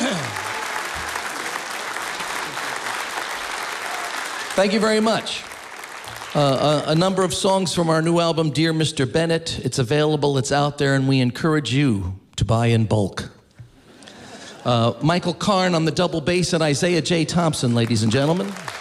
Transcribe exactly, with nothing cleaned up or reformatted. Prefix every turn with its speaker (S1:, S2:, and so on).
S1: Thank you very much. Uh, a, a number of songs from our new album, Dear Mister Bennett. It's available, it's out there, and we encourage you to buy in bulk. Uh, Michael Karn on the double bass and Isaiah J. Thompson, ladies and gentlemen.